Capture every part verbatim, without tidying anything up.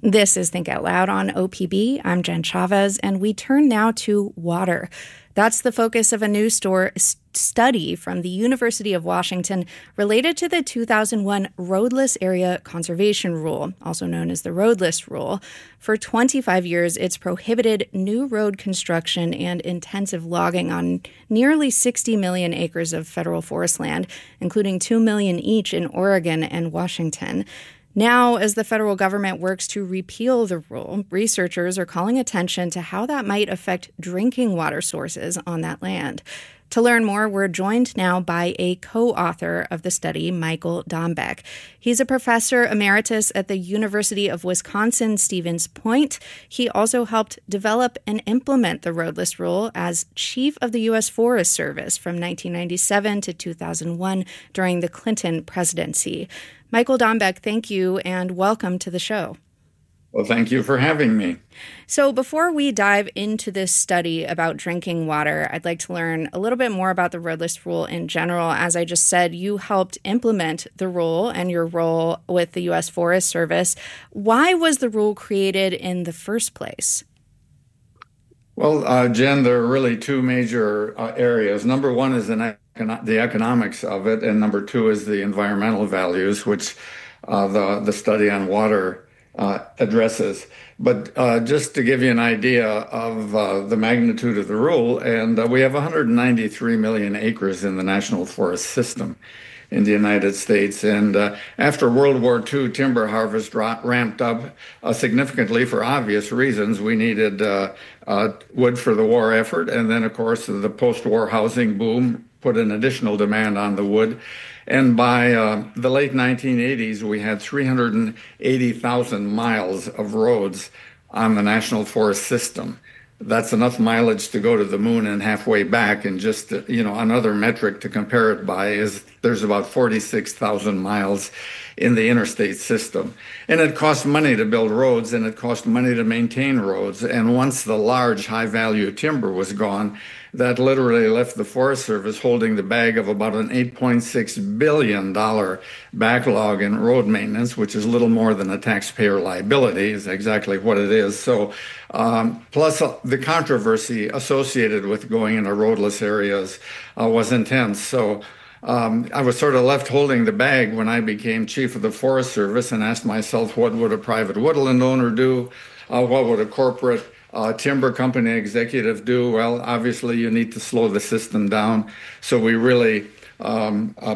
This is Think Out Loud on O P B. I'm Jen Chavez, and we turn now to water. That's the focus of a new store, study from the University of Washington related to the two thousand one Roadless Area Conservation Rule, also known as the Roadless Rule. For twenty-five years, it's prohibited new road construction and intensive logging on nearly sixty million acres of federal forest land, including two million each in Oregon and Washington. Now, as the federal government works to repeal the rule, researchers are calling attention to how that might affect drinking water sources on that land. To learn more, we're joined now by a co-author of the study, Michael Dombeck. He's a professor emeritus at the University of Wisconsin-Stevens Point. He also helped develop and implement the Roadless Rule as chief of the U S Forest Service from nineteen ninety-seven to two thousand one during the Clinton presidency. Michael Dombeck, thank you and welcome to the show. Well, thank you for having me. So before we dive into this study about drinking water, I'd like to learn a little bit more about the Roadless Rule in general. As I just said, you helped implement the rule and your role with the U S Forest Service. Why was the rule created in the first place? Well, uh, Jen, there are really two major uh, areas. Number one is an econ- the economics of it, and number two is the environmental values, which uh, the, the study on water Uh, addresses. But uh, just to give you an idea of uh, the magnitude of the rule, and uh, we have one hundred ninety-three million acres in the National Forest System in the United States. And uh, after World War Two, timber harvest ra- ramped up uh, significantly for obvious reasons. We needed uh, uh, wood for the war effort. And then, of course, the post-war housing boom put an additional demand on the wood. And by uh, the late nineteen eighties, we had three hundred eighty thousand miles of roads on the National Forest System. That's enough mileage to go to the moon and halfway back. And just, you know, another metric to compare it by is there's about forty-six thousand miles in the interstate system. And it costs money to build roads, and it costs money to maintain roads. And once the large high-value timber was gone, that literally left the Forest Service holding the bag of about an eight point six billion dollars backlog in road maintenance, which is little more than a taxpayer liability, is exactly what it is. So, um, plus uh, the controversy associated with going into roadless areas uh, was intense. So um, I was sort of left holding the bag when I became chief of the Forest Service and asked myself, what would a private woodland owner do? Uh, what would a corporate Uh, timber company executive do? Well, obviously you need to slow the system down. So we really um, uh,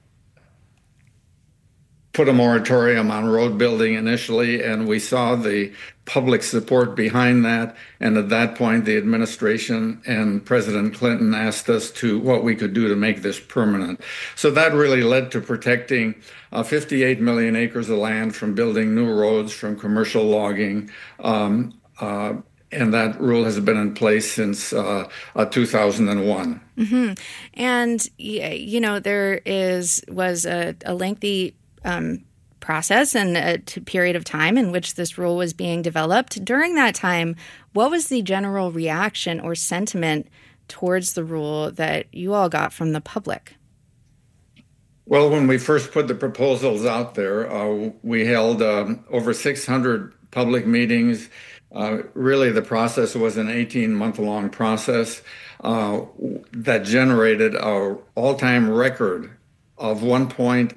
put a moratorium on road building initially, and we saw the public support behind that. And at that point, the administration and President Clinton asked us to what we could do to make this permanent. So that really led to protecting uh, fifty-eight million acres of land from building new roads, from commercial logging, um, uh, and that rule has been in place since uh, uh, two thousand one. Mm-hmm. And, you know, there is was a, a lengthy um, process and a t- period of time in which this rule was being developed. During that time, what was the general reaction or sentiment towards the rule that you all got from the public? Well, when we first put the proposals out there, uh, we held um, over six hundred public meetings. Uh, really, the process was an eighteen-month-long process uh, that generated an all-time record of one point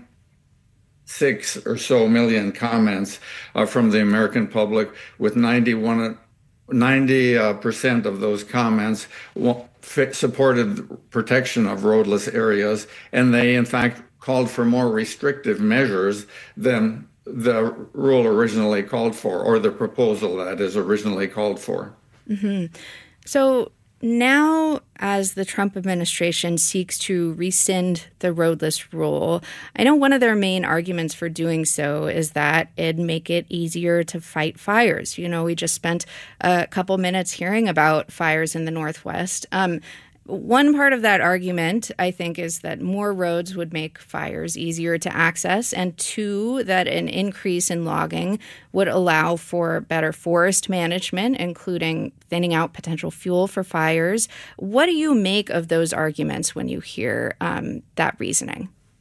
six or so million comments uh, from the American public, with ninety-one, ninety percent of those comments supported protection of roadless areas, and they, in fact, called for more restrictive measures than the rule originally called for, or the proposal that is originally called for. Mm-hmm. So now, as the Trump administration seeks to rescind the roadless rule, I know one of their main arguments for doing so is that it'd make it easier to fight fires. You know, we just spent a couple minutes hearing about fires in the Northwest. Um, One part of that argument, I think, is that more roads would make fires easier to access, and two, that an increase in logging would allow for better forest management, including thinning out potential fuel for fires. What do you make of those arguments when you hear um, that reasoning?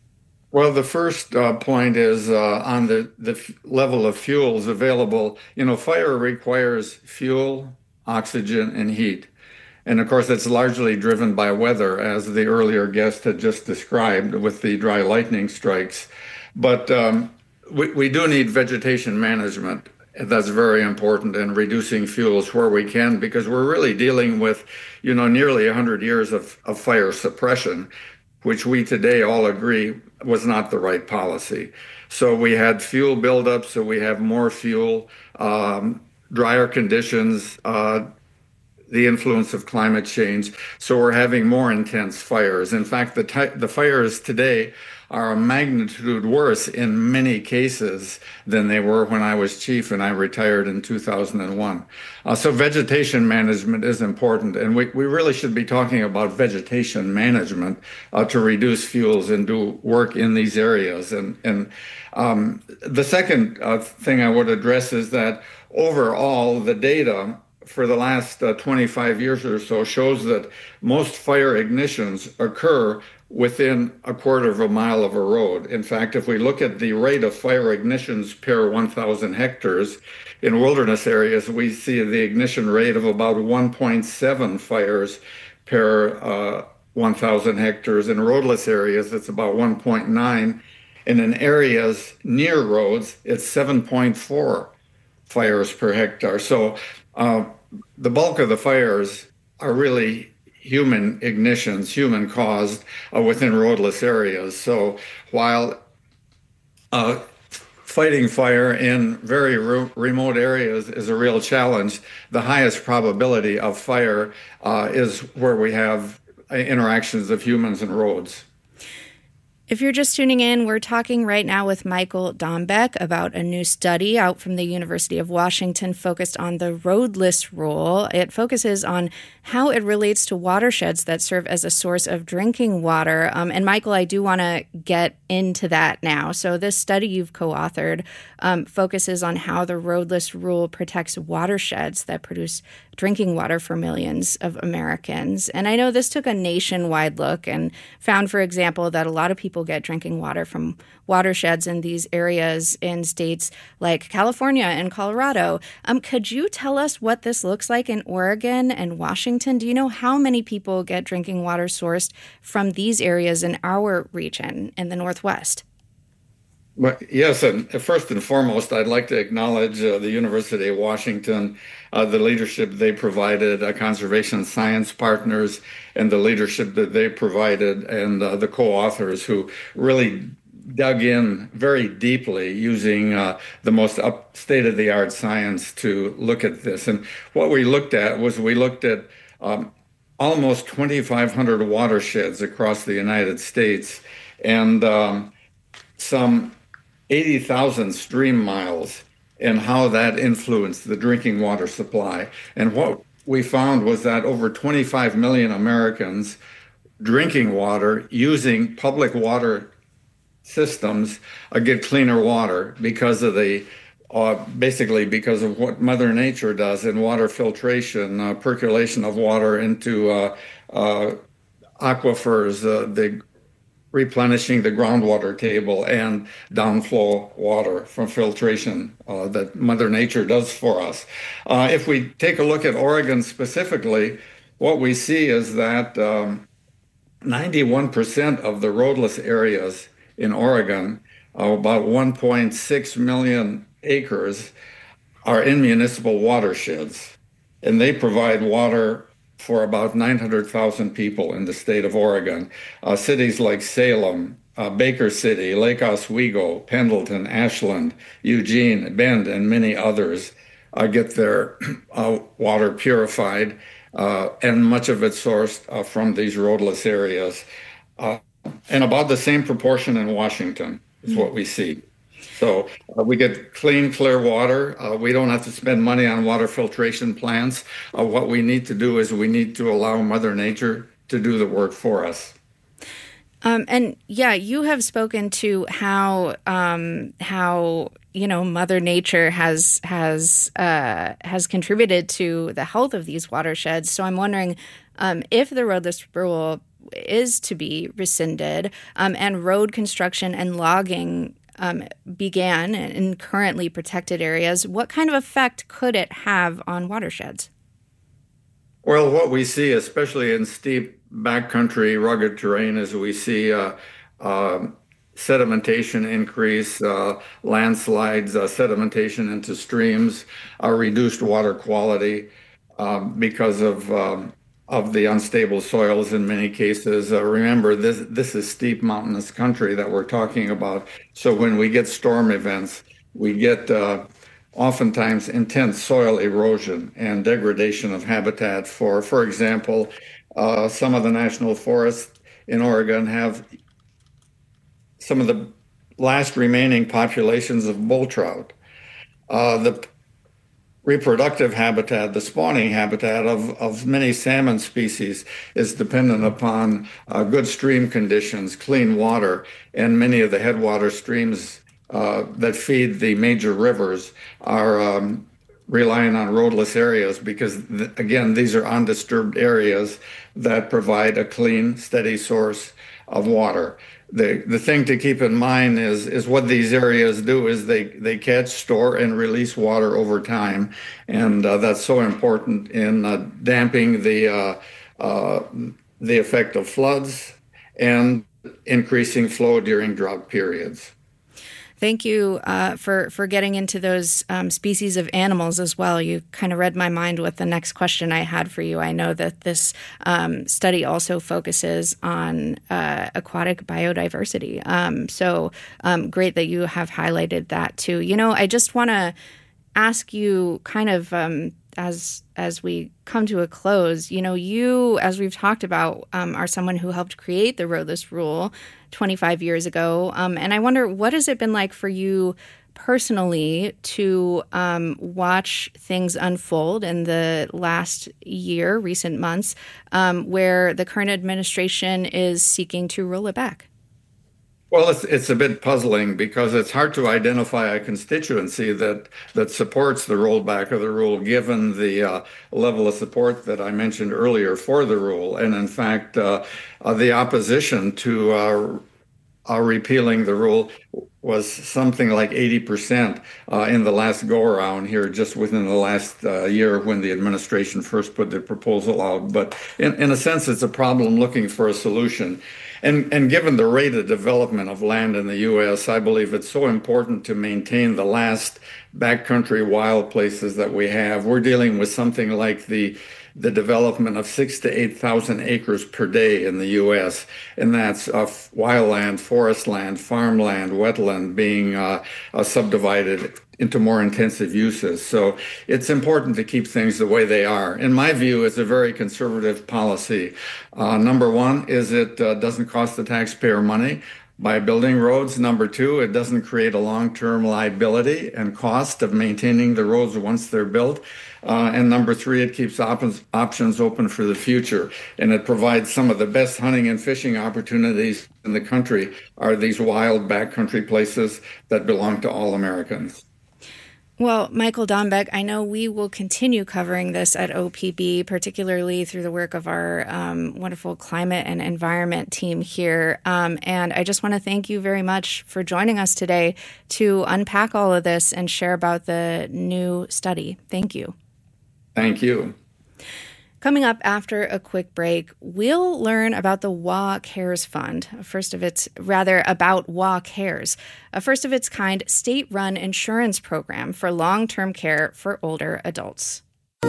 Well, the first uh, point is uh, on the, the f- level of fuels available. You know, fire requires fuel, oxygen, and heat. And of course, it's largely driven by weather, as the earlier guest had just described with the dry lightning strikes. But um, we, we do need vegetation management. That's very important in reducing fuels where we can, because we're really dealing with, you know, nearly one hundred years of, of fire suppression, which we today all agree was not the right policy. So we had fuel buildup, so we have more fuel, um, drier conditions, uh, the influence of climate change. So we're having more intense fires. In fact, the ty- the fires today are a magnitude worse in many cases than they were when I was chief and I retired in two thousand one. Uh, so vegetation management is important, and we, we really should be talking about vegetation management uh, to reduce fuels and do work in these areas. And, and um, the second uh, thing I would address is that overall, the data for the last uh, twenty-five years or so shows that most fire ignitions occur within a quarter of a mile of a road. In fact, if we look at the rate of fire ignitions per one thousand hectares in wilderness areas, we see the ignition rate of about one point seven fires per uh, one thousand hectares. In roadless areas, it's about one point nine. And in areas near roads, it's seven point four fires per hectare. So uh, the bulk of the fires are really human ignitions, human caused uh, within roadless areas. So while uh, fighting fire in very re- remote areas is a real challenge, the highest probability of fire uh, is where we have interactions of humans and roads. If you're just tuning in, we're talking right now with Michael Dombeck about a new study out from the University of Washington focused on the roadless rule. It focuses on how it relates to watersheds that serve as a source of drinking water. Um, and Michael, I do want to get into that now. So this study you've co-authored um, focuses on how the roadless rule protects watersheds that produce drinking water for millions of Americans. And I know this took a nationwide look and found, for example, that a lot of people get drinking water from watersheds in these areas in states like California and Colorado. Um, could you tell us what this looks like in Oregon and Washington? Do you know how many people get drinking water sourced from these areas in our region in the Northwest? Well, yes, and first and foremost, I'd like to acknowledge uh, the University of Washington, uh, the leadership they provided, uh, conservation science partners, and the leadership that they provided, and uh, the co-authors who really dug in very deeply using uh, the most up state-of-the-art science to look at this. And what we looked at was we looked at um, almost twenty-five hundred watersheds across the United States, and um, some eighty thousand stream miles, and how that influenced the drinking water supply. And what we found was that over twenty-five million Americans drinking water using public water systems uh, get cleaner water because of the uh, basically because of what Mother Nature does in water filtration, uh, percolation of water into uh, uh, aquifers, uh, the replenishing the groundwater table, and downflow water from filtration uh, that Mother Nature does for us. Uh, if we take a look at Oregon specifically, what we see is that um, ninety-one percent of the roadless areas in Oregon, uh, about one point six million acres, are in municipal watersheds, and they provide water for about nine hundred thousand people in the state of Oregon. Uh, cities like Salem, uh, Baker City, Lake Oswego, Pendleton, Ashland, Eugene, Bend, and many others uh, get their uh, water purified, uh, and much of it sourced uh, from these roadless areas. Uh, and about the same proportion in Washington is what we see. So uh, we get clean, clear water. Uh, we don't have to spend money on water filtration plants. Uh, what we need to do is we need to allow Mother Nature to do the work for us. Um, and yeah, you have spoken to how um, how you know Mother Nature has has uh, has contributed to the health of these watersheds. So I'm wondering um, if the roadless rule is to be rescinded, um, and road construction and logging um, began in currently protected areas, what kind of effect could it have on watersheds? Well, what we see, especially in steep backcountry, rugged terrain, is we see uh, uh, sedimentation increase, uh, landslides, uh, sedimentation into streams, uh, reduced water quality um, because of um, of the unstable soils in many cases. Uh, remember, this this is steep mountainous country that we're talking about. So when we get storm events, we get uh, oftentimes intense soil erosion and degradation of habitat. For, for example, uh, some of the national forests in Oregon have some of the last remaining populations of bull trout. Uh, the reproductive habitat, the spawning habitat of, of many salmon species is dependent upon uh, good stream conditions, clean water, and many of the headwater streams uh, that feed the major rivers are um, relying on roadless areas because, th- again, these are undisturbed areas that provide a clean, steady source of water. The the thing to keep in mind is is what these areas do is they they catch, store, and release water over time, and uh, that's so important in uh, damping the uh, uh, the effect of floods and increasing flow during drought periods. Thank you uh, for, for getting into those um, species of animals as well. You kind of read my mind with the next question I had for you. I know that this um, study also focuses on uh, aquatic biodiversity. Um, so um, great that you have highlighted that too. You know, I just want to ask you kind of um, as as we come to a close, you know, you, as we've talked about, um, are someone who helped create the roadless rule twenty-five years ago. Um, and I wonder, what has it been like for you personally to um, watch things unfold in the last year, recent months, um, where the current administration is seeking to roll it back? Well, it's it's a bit puzzling because it's hard to identify a constituency that that supports the rollback of the rule, given the uh, level of support that I mentioned earlier for the rule. And in fact, uh, uh, the opposition to uh, uh, repealing the rule was something like eighty percent uh, in the last go-around here, just within the last uh, year when the administration first put the proposal out. But in, in a sense, it's a problem looking for a solution. And, and given the rate of development of land in the U S, I believe it's so important to maintain the last backcountry wild places that we have. We're dealing with something like the the development of six to eight thousand acres per day in the U S, and that's uh, wildland, forest land, farmland, wetland being uh, uh, subdivided into more intensive uses. So it's important to keep things the way they are. In my view, it's a very conservative policy. Uh, number one is it uh, doesn't cost the taxpayer money by building roads. Number two, it doesn't create a long-term liability and cost of maintaining the roads once they're built. Uh, and number three, it keeps op- options open for the future. And it provides some of the best hunting and fishing opportunities in the country are these wild backcountry places that belong to all Americans. Well, Michael Dombeck, I know we will continue covering this at O P B, particularly through the work of our um, wonderful climate and environment team here. Um, and I just want to thank you very much for joining us today to unpack all of this and share about the new study. Thank you. Thank you. Coming up after a quick break, we'll learn about the W A Cares Fund, a first of its, rather about W A Cares, a first of its kind state-run insurance program for long-term care for older adults.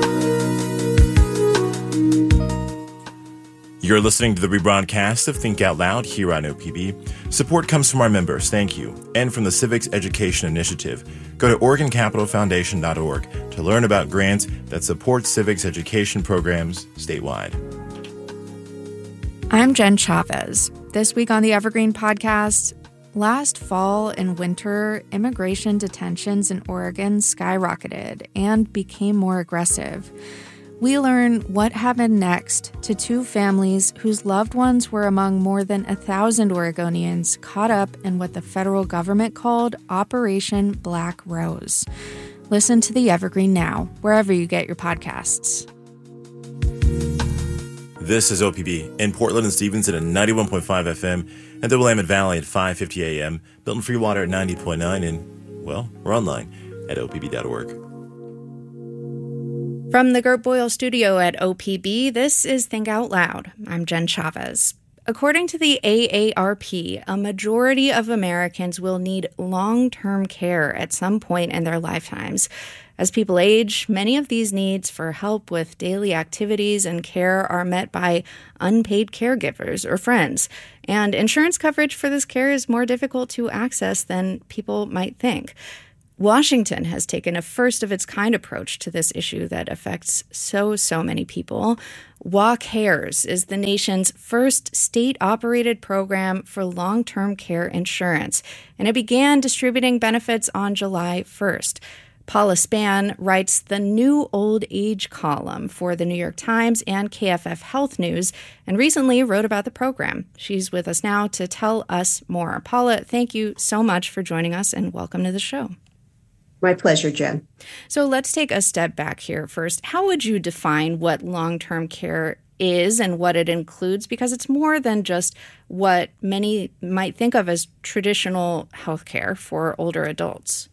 You're listening to the rebroadcast of Think Out Loud here on O P B. Support comes from our members, thank you, and from the Civics Education Initiative. Go to Oregon Capital Foundation dot org to learn about grants that support civics education programs statewide. I'm Jen Chavez. This week on the Evergreen Podcast, last fall and winter, immigration detentions in Oregon skyrocketed and became more aggressive. We learn what happened next to two families whose loved ones were among more than a thousand Oregonians caught up in what the federal government called Operation Black Rose. Listen to The Evergreen now, wherever you get your podcasts. This is O P B in Portland and Stevenson at ninety-one point five F M and the Willamette Valley at five fifty A M. Milton Free Water at ninety point nine, and, well, we're online at O P B dot org. From the Gert Boyle studio at O P B, this is Think Out Loud. I'm Jen Chavez. According to the A A R P, a majority of Americans will need long-term care at some point in their lifetimes. As people age, many of these needs for help with daily activities and care are met by unpaid caregivers or friends. And insurance coverage for this care is more difficult to access than people might think. Washington has taken a first-of-its-kind approach to this issue that affects so, so many people. WaCares is the nation's first state-operated program for long-term care insurance, and it began distributing benefits on July first. Paula Spann writes the new old age column for the New York Times and K F F Health News, and recently wrote about the program. She's with us now to tell us more. Paula, thank you so much for joining us, and welcome to the show. My pleasure, Jen. So let's take a step back here first. How would you define what long-term care is and what it includes? Because it's more than just what many might think of as traditional health care for older adults.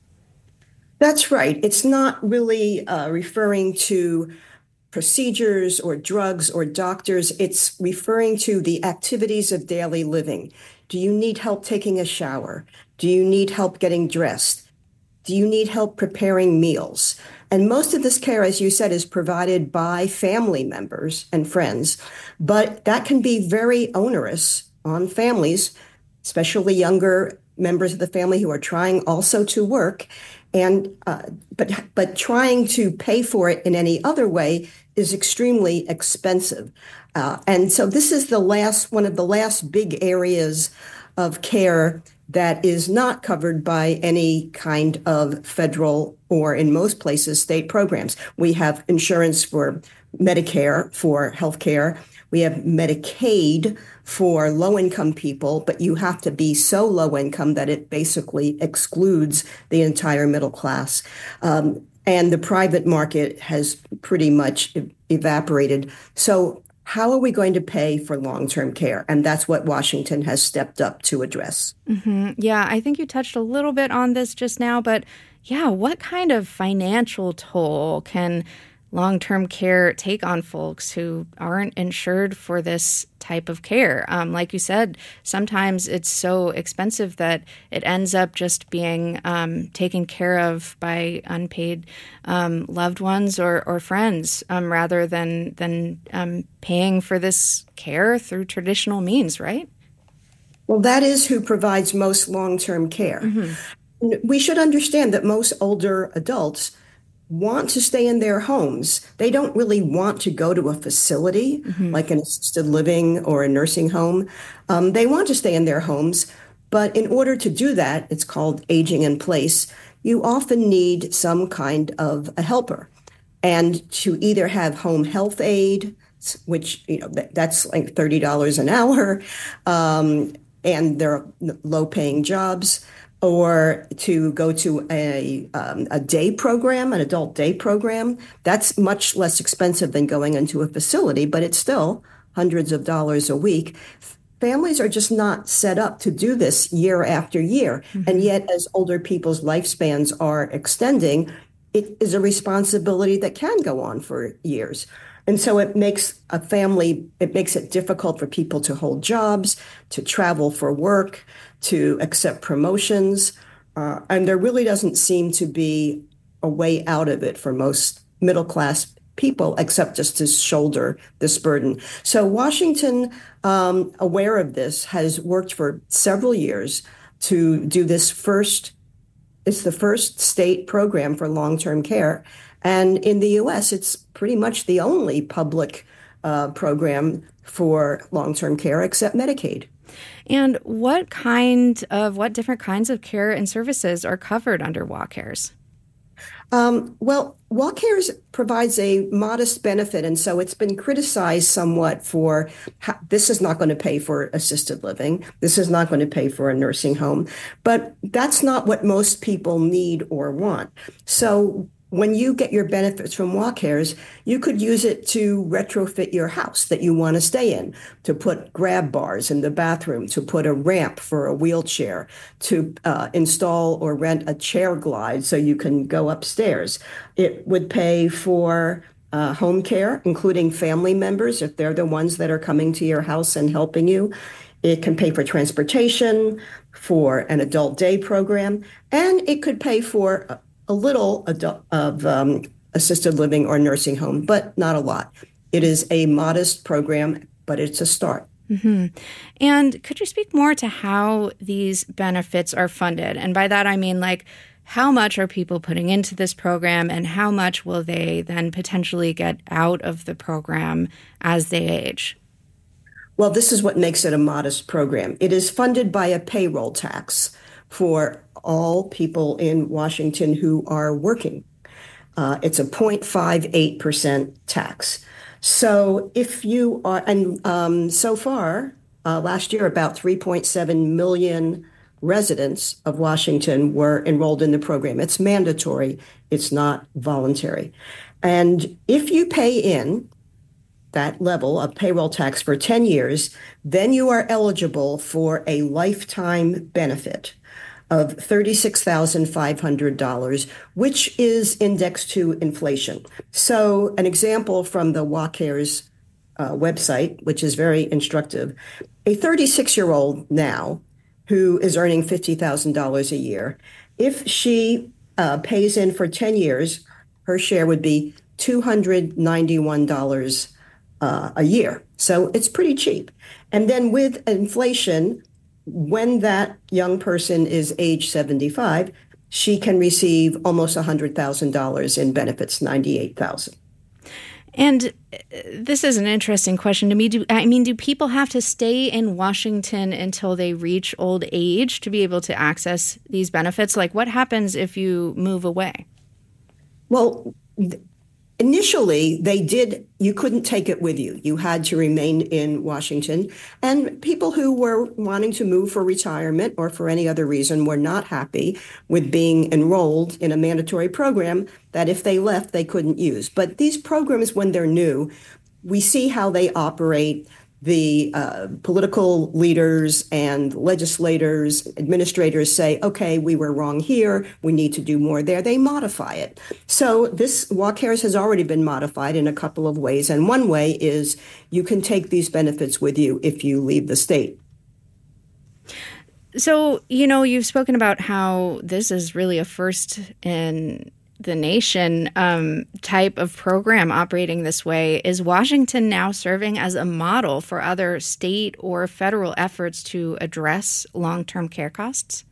That's right. It's not really uh, referring to procedures or drugs or doctors. It's referring to the activities of daily living. Do you need help taking a shower? Do you need help getting dressed? Do you need help preparing meals? And most of this care, as you said, is provided by family members and friends, but that can be very onerous on families, especially younger members of the family who are trying also to work. And uh, but but trying to pay for it in any other way is extremely expensive. Uh, and so this is the last one of the last big areas of care that is not covered by any kind of federal or, in most places, state programs. We have insurance for Medicare, for healthcare. We have Medicaid for low-income people, but you have to be so low income that it basically excludes the entire middle class. Um, and the private market has pretty much e- evaporated. So how are we going to pay for long-term care? And that's what Washington has stepped up to address. Mm-hmm. Yeah, I think you touched a little bit on this just now, but yeah, what kind of financial toll can long-term care take on folks who aren't insured for this type of care? Um, like you said, sometimes it's so expensive that it ends up just being um, taken care of by unpaid um, loved ones or, or friends um, rather than, than um, paying for this care through traditional means, right? Well, that is who provides most long-term care. Mm-hmm. We should understand that most older adults want to stay in their homes. They don't really want to go to a facility mm-hmm. like an assisted living or a nursing home. Um, they want to stay in their homes. But in order to do that, it's called aging in place, you often need some kind of a helper. And to either have home health aid, which, you know, that's like thirty dollars an hour, um, and they're low-paying jobs, or to go to a um, a day program, an adult day program. That's much less expensive than going into a facility, but it's still hundreds of dollars a week. Families are just not set up to do this year after year. Mm-hmm. And yet, as older people's lifespans are extending, it is a responsibility that can go on for years. And so it makes a family, it makes it difficult for people to hold jobs, to travel for work, to accept promotions. Uh, and there really doesn't seem to be a way out of it for most middle class people, except just to shoulder this burden. So Washington, um, aware of this, has worked for several years to do this first. It's the first state program for long-term care. And in the U S, it's pretty much the only public uh, program for long-term care except Medicaid. And what kind of, what different kinds of care and services are covered under WaCares? Um, well, WaCares provides a modest benefit, and so it's been criticized somewhat for how, this is not going to pay for assisted living. This is not going to pay for a nursing home. But that's not what most people need or want. So when you get your benefits from Walk Cares, you could use it to retrofit your house that you want to stay in, to put grab bars in the bathroom, to put a ramp for a wheelchair, to uh, install or rent a chair glide so you can go upstairs. It would pay for uh, home care, including family members, if they're the ones that are coming to your house and helping you. It can pay for transportation, for an adult day program, and it could pay for a little adult, of um, assisted living or nursing home, but not a lot. It is a modest program, but it's a start. Mm-hmm. And could you speak more to how these benefits are funded? And by that, I mean, like, how much are people putting into this program, and how much will they then potentially get out of the program as they age? Well, this is what makes it a modest program. It is funded by a payroll tax for all people in Washington who are working. Uh, it's a zero point five eight percent tax. So if you are, and um, so far, uh, last year, about three point seven million residents of Washington were enrolled in the program. It's mandatory. It's not voluntary. And if you pay in that level of payroll tax for ten years, then you are eligible for a lifetime benefit of thirty-six thousand five hundred dollars, which is indexed to inflation. So an example from the Walk Cares uh, website, which is very instructive, a thirty-six-year-old now who is earning fifty thousand dollars a year, if she uh, pays in for ten years, her share would be two hundred ninety-one dollars uh, a year. So it's pretty cheap. And then with inflation, when that young person is age seventy-five, she can receive almost one hundred thousand dollars in benefits, ninety-eight thousand dollars. And this is an interesting question to me. Do I mean, do people have to stay in Washington until they reach old age to be able to access these benefits? Like, what happens if you move away? Well, th- initially, they did, you couldn't take it with you. You had to remain in Washington. And people who were wanting to move for retirement or for any other reason were not happy with being enrolled in a mandatory program that if they left, they couldn't use. But these programs, when they're new, we see how they operate. The uh, political leaders and legislators, administrators say, okay, we were wrong here. We need to do more there. They modify it. So this Walk Cares has already been modified in a couple of ways. And one way is you can take these benefits with you if you leave the state. So, you know, you've spoken about how this is really a first in the nation um, type of program operating this way. Is Washington now serving as a model for other state or federal efforts to address long-term care costs?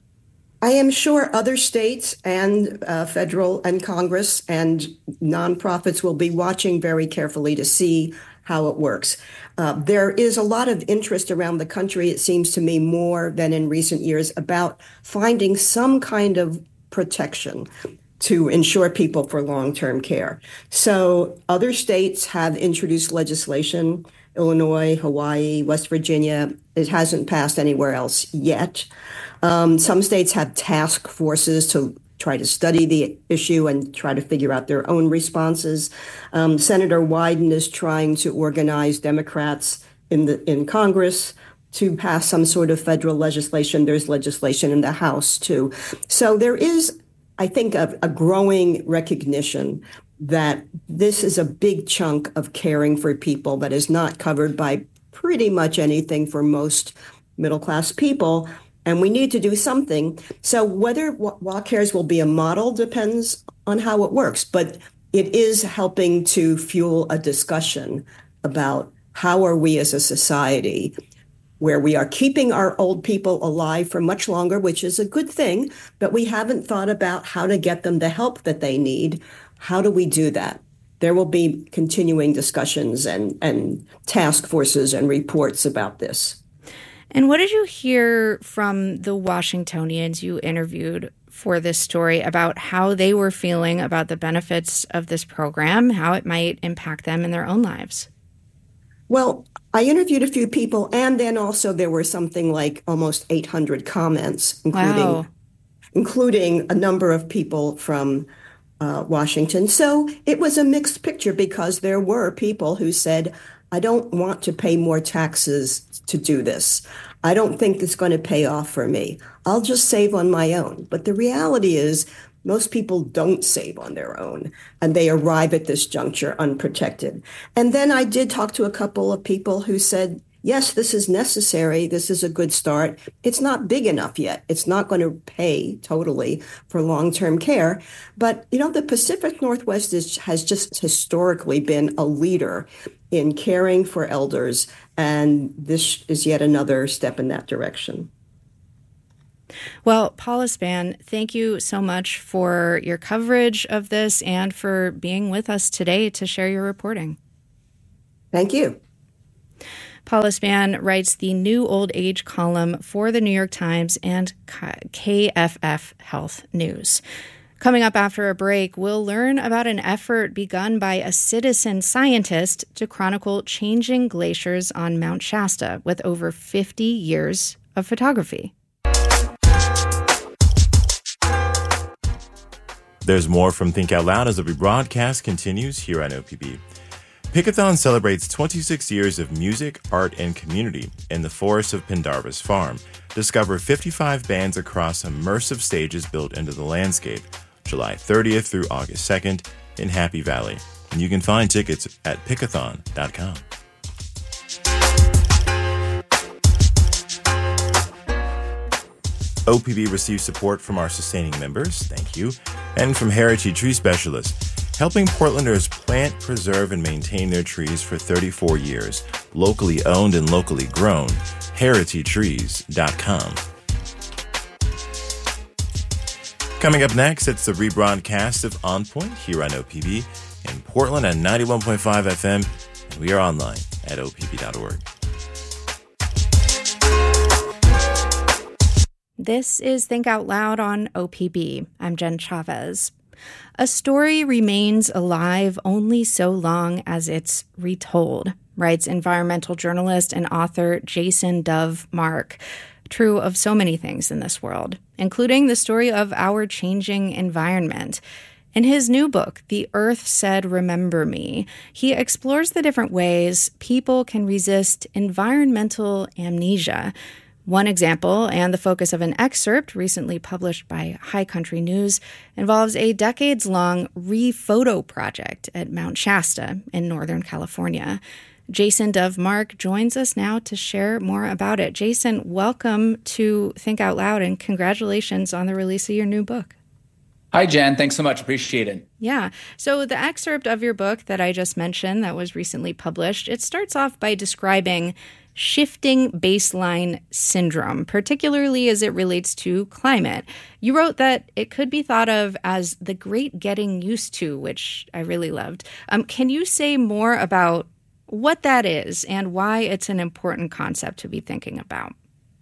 I am sure other states and uh, federal and Congress and nonprofits will be watching very carefully to see how it works. Uh, there is a lot of interest around the country, it seems to me, more than in recent years, about finding some kind of protection to insure people for long-term care. So other states have introduced legislation, Illinois, Hawaii, West Virginia. It hasn't passed anywhere else yet. Um, some states have task forces to try to study the issue and try to figure out their own responses. Um, Senator Wyden is trying to organize Democrats in the in Congress to pass some sort of federal legislation. There's legislation in the House, too. So there is, I think, a, a growing recognition that this is a big chunk of caring for people that is not covered by pretty much anything for most middle-class people, and we need to do something. So whether Walk Cares will be a model depends on how it works, but it is helping to fuel a discussion about how are we as a society where we are keeping our old people alive for much longer, which is a good thing, but we haven't thought about how to get them the help that they need. How do we do that? There will be continuing discussions and, and task forces and reports about this. And what did you hear from the Washingtonians you interviewed for this story about how they were feeling about the benefits of this program, how it might impact them in their own lives? Well, I interviewed a few people, and then also there were something like almost eight hundred comments, including, wow. including a number of people from uh, Washington. So it was a mixed picture because there were people who said, I don't want to pay more taxes to do this. I don't think it's going to pay off for me. I'll just save on my own. But the reality is most people don't save on their own, and they arrive at this juncture unprotected. And then I did talk to a couple of people who said, yes, this is necessary. This is a good start. It's not big enough yet. It's not going to pay totally for long-term care. But, you know, the Pacific Northwest is, has just historically been a leader in caring for elders, and this is yet another step in that direction. Well, Paula Spann, thank you so much for your coverage of this and for being with us today to share your reporting. Thank you. Paula Spann writes the new old age column for the New York Times and K F F Health News. Coming up after a break, we'll learn about an effort begun by a citizen scientist to chronicle changing glaciers on Mount Shasta with over fifty years of photography. There's more from Think Out Loud as the rebroadcast continues here on O P B. Pickathon celebrates twenty-six years of music, art, and community in the forest of Pendarvis Farm. Discover fifty-five bands across immersive stages built into the landscape, July thirtieth through August second in Happy Valley. And you can find tickets at pickathon dot com. O P B receives support from our sustaining members, thank you, and from Heritage Tree Specialists, helping Portlanders plant, preserve, and maintain their trees for thirty-four years. Locally owned and locally grown, heritage trees dot com. Coming up next, it's the rebroadcast of On Point here on O P B in Portland at ninety-one point five F M, and we are online at O P B dot org. This is Think Out Loud on O P B. I'm Jen Chavez. A story remains alive only so long as it's retold, writes environmental journalist and author Jason Dove Mark. True of so many things in this world, including the story of our changing environment. In his new book, The Earth Said Remember Me, he explores the different ways people can resist environmental amnesia. One example, and the focus of an excerpt recently published by High Country News, involves a decades-long re-photo project at Mount Shasta in Northern California. Jason Dove Mark joins us now to share more about it. Jason, welcome to Think Out Loud, and congratulations on the release of your new book. Hi, Jen. Thanks so much. Appreciate it. Yeah. So the excerpt of your book that I just mentioned that was recently published, it starts off by describing shifting baseline syndrome, particularly as it relates to climate. You wrote that it could be thought of as the great getting used to, which I really loved. Um, can you say more about what that is and why it's an important concept to be thinking about?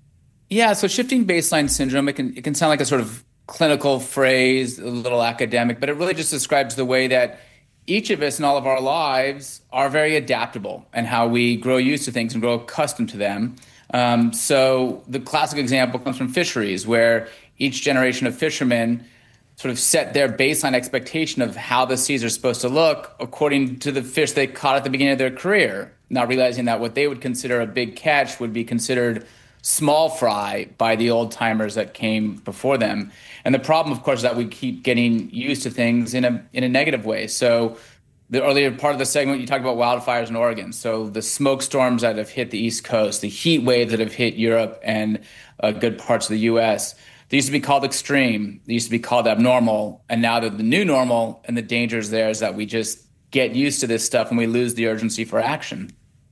Yeah, so shifting baseline syndrome, it can it can sound like a sort of clinical phrase, a little academic, but it really just describes the way that each of us in all of our lives are very adaptable and how we grow used to things and grow accustomed to them. Um, so the classic example comes from fisheries, where each generation of fishermen sort of set their baseline expectation of how the seas are supposed to look according to the fish they caught at the beginning of their career, not realizing that what they would consider a big catch would be considered small fry by the old timers that came before them. And the problem, of course, is that we keep getting used to things in a in a negative way. So the earlier part of the segment, you talked about wildfires in Oregon. So the smoke storms that have hit the East Coast, the heat waves that have hit Europe and uh, good parts of the U S, they used to be called extreme. They used to be called abnormal. And now they're the new normal. And the dangers there is that we just get used to this stuff and we lose the urgency for action.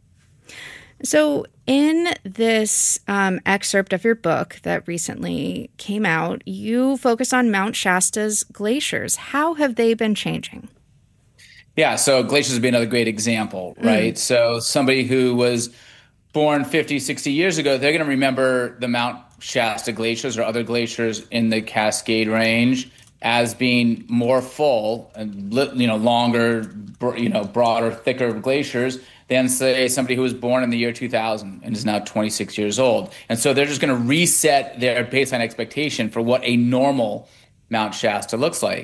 So in this um, excerpt of your book that recently came out, you focus on Mount Shasta's glaciers. How have they been changing? Yeah, so glaciers would be another great example, right? Mm. So somebody who was born fifty, sixty years ago, they're going to remember the Mount Shasta glaciers or other glaciers in the Cascade Range as being more full and, you know, longer, you know, broader, thicker glaciers than, say, somebody who was born in the year two thousand and is now twenty-six years old. And so they're just going to reset their baseline expectation for what a normal Mount Shasta looks like.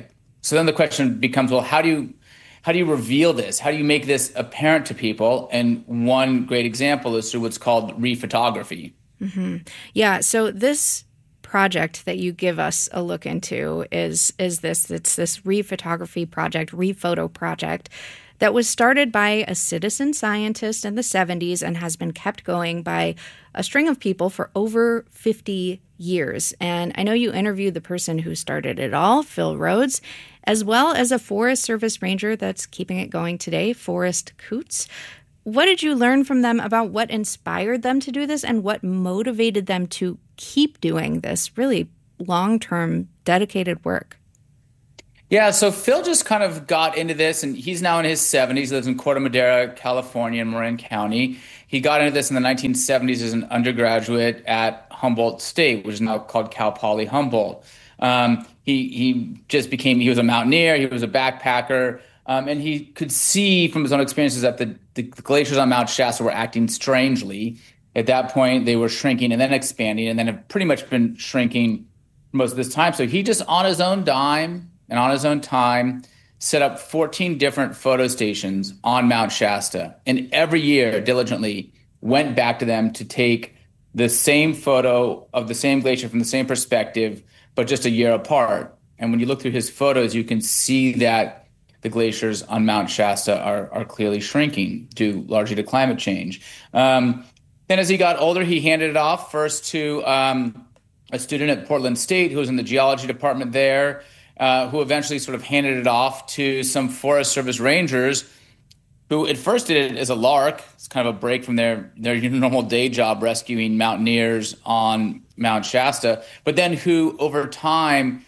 So then the question becomes, well, how do you how do you reveal this? How do you make this apparent to people? And one great example is through what's called rephotography. Mm-hmm. Yeah. So this project that you give us a look into is is this. It's this rephotography project, Rephoto project, that was started by a citizen scientist in the seventies and has been kept going by a string of people for over fifty years. And I know you interviewed the person who started it all, Phil Rhodes, as well as a Forest Service ranger that's keeping it going today, Forrest Coots. What did you learn from them about what inspired them to do this and what motivated them to keep doing this really long-term, dedicated work? Yeah, so Phil just kind of got into this, and he's now in his seventies, lives in Corte Madera, California, in Marin County. He got into this in the nineteen seventies as an undergraduate at Humboldt State, which is now called Cal Poly Humboldt. Um, he he just became, he was a mountaineer, he was a backpacker, um, and he could see from his own experiences that the, the glaciers on Mount Shasta were acting strangely. At that point, they were shrinking and then expanding, and then have pretty much been shrinking most of this time. So he just, on his own dime and on his own time, set up fourteen different photo stations on Mount Shasta, and every year diligently went back to them to take the same photo of the same glacier from the same perspective, but just a year apart. And when you look through his photos, you can see that the glaciers on Mount Shasta are, are clearly shrinking due largely to climate change. Um, then as he got older, he handed it off first to um, a student at Portland State who was in the geology department there, uh, who eventually sort of handed it off to some Forest Service rangers who at first did it as a lark. It's kind of a break from their, their normal day job rescuing mountaineers on Mount Shasta, but then who over time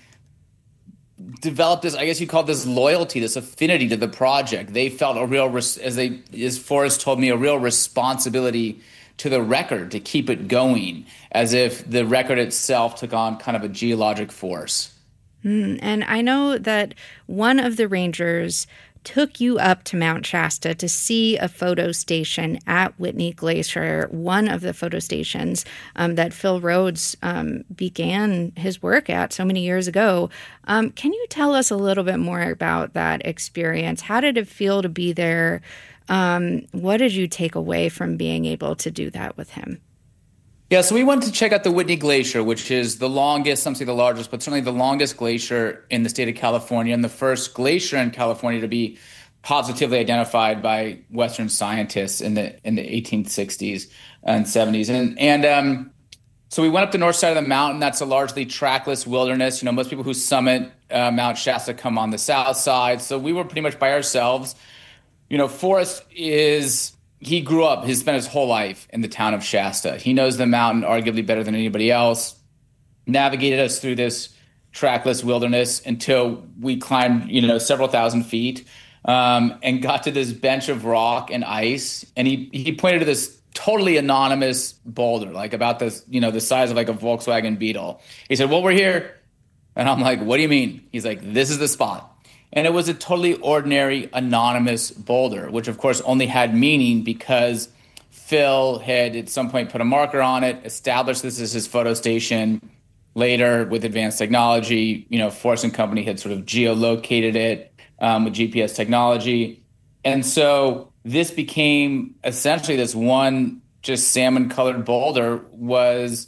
developed this, I guess you call it this loyalty, this affinity to the project. They felt a real, res- as they, as Forrest told me, a real responsibility to the record to keep it going, as if the record itself took on kind of a geologic force. Mm, and I know that one of the rangers took you up to Mount Shasta to see a photo station at Whitney Glacier, one of the photo stations um, that Phil Rhodes um, began his work at so many years ago. Um, can you tell us a little bit more about that experience? How did it feel to be there? Um, what did you take away from being able to do that with him? Yeah, so we went to check out the Whitney Glacier, which is the longest, some say the largest, but certainly the longest glacier in the state of California, and the first glacier in California to be positively identified by Western scientists in the in the eighteen sixties and seventies. And and um, so we went up the north side of the mountain. That's a largely trackless wilderness. You know, most people who summit uh, Mount Shasta come on the south side. So we were pretty much by ourselves. You know, Forrest is... He grew up, he spent his whole life in the town of Shasta. He knows the mountain arguably better than anybody else, navigated us through this trackless wilderness until we climbed, you know, several thousand feet um, and got to this bench of rock and ice. And he, he pointed to this totally anonymous boulder, like about this, you know, the size of like a Volkswagen Beetle. He said, well, we're here. And I'm like, what do you mean? He's like, this is the spot. And it was a totally ordinary, anonymous boulder, which, of course, only had meaning because Phil had at some point put a marker on it, established this as his photo station. Later, with advanced technology, you know, Forrest and Company had sort of geolocated it um, with G P S technology. And so this became essentially this one just salmon-colored boulder was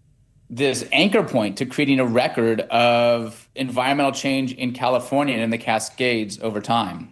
this anchor point to creating a record of environmental change in California and in the Cascades over time.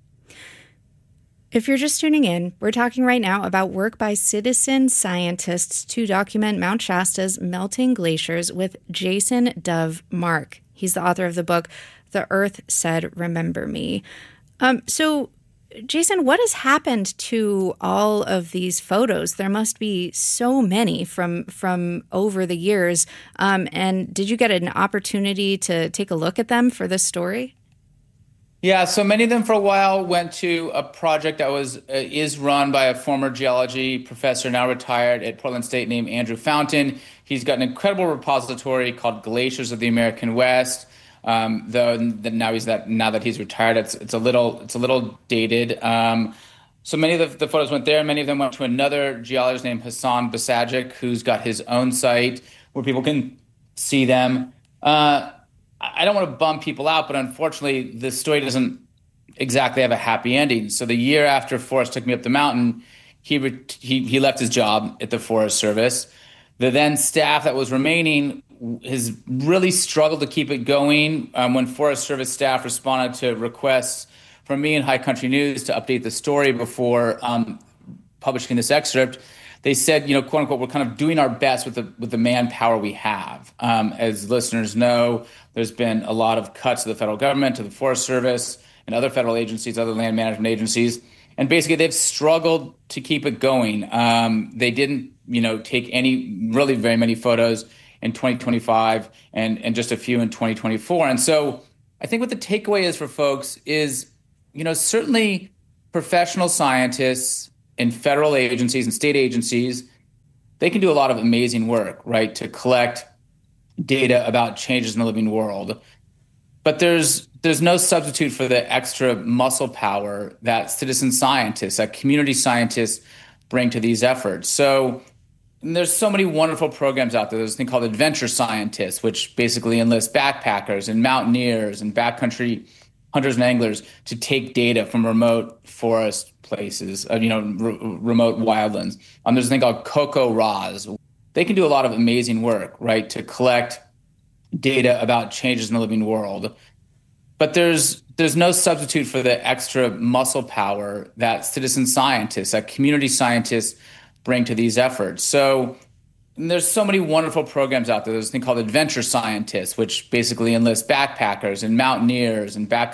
If you're just tuning in, we're talking right now about work by citizen scientists to document Mount Shasta's melting glaciers with Jason Dove Mark. He's the author of the book, The Earth Said Remember Me. Um, so, Jason, what has happened to all of these photos? There must be so many from from over the years. Um, and did you get an opportunity to take a look at them for this story? Yeah, so many of them for a while went to a project that was uh, is run by a former geology professor, now retired at Portland State, named Andrew Fountain. He's got an incredible repository called Glaciers of the American West. Um, though now he's that now that he's retired, it's it's a little it's a little dated. Um, so many of the, the photos went there. Many of them went to another geologist named Hassan Basajic, who's got his own site where people can see them. Uh, I don't want to bum people out, but unfortunately, the story doesn't exactly have a happy ending. So the year after Forrest took me up the mountain, he re- he he left his job at the Forest Service. The then staff that was remaining has really struggled to keep it going. Um, when Forest Service staff responded to requests from me and High Country News to update the story before um, publishing this excerpt, they said, you know, quote unquote, we're kind of doing our best with the with the manpower we have. Um, as listeners know, there's been a lot of cuts to the federal government, to the Forest Service, and other federal agencies, other land management agencies. And basically, they've struggled to keep it going. Um, they didn't, you know, take any really very many photos in twenty twenty-five and, and just a few in twenty twenty-four. And so I think what the takeaway is for folks is, you know, certainly professional scientists in federal agencies and state agencies, they can do a lot of amazing work, right, to collect data about changes in the living world. But there's there's no substitute for the extra muscle power that citizen scientists, that community scientists bring to these efforts. So there's so many wonderful programs out there. There's a thing called Adventure Scientists, which basically enlists backpackers and mountaineers and backcountry hunters and anglers to take data from remote forest places, uh, you know, r- remote wildlands. Um, there's a thing called CoCoRaHS. They can do a lot of amazing work, right, to collect data about changes in the living world. But there's there's no substitute for the extra muscle power that citizen scientists, that community scientists bring to these efforts. So there's so many wonderful programs out there. There's a thing called Adventure Scientists, which basically enlists backpackers and mountaineers and back